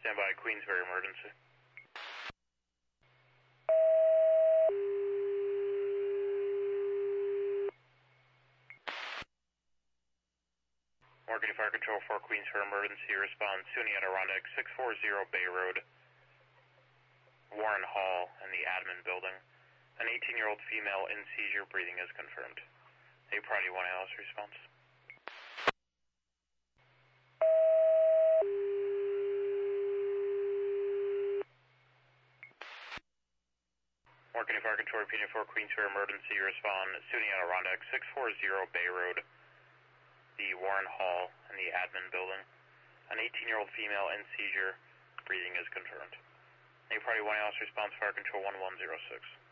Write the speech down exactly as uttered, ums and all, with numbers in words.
Stand by, Queensbury emergency. Morgan Fire Control for Queensbury emergency. Respond SUNY Adirondack six forty Bay Road, Warren Hall, in the admin building. An eighteen-year-old female in seizure, breathing is confirmed. A priority one A L S response. Morgan Fire Control repeating for Queensbury emergency. Respond SUNY Adirondack six forty Bay Road, the Warren Hall, in the admin building. An eighteen-year-old female in seizure, breathing is confirmed. A priority one A L S response, Fire Control one one zero six.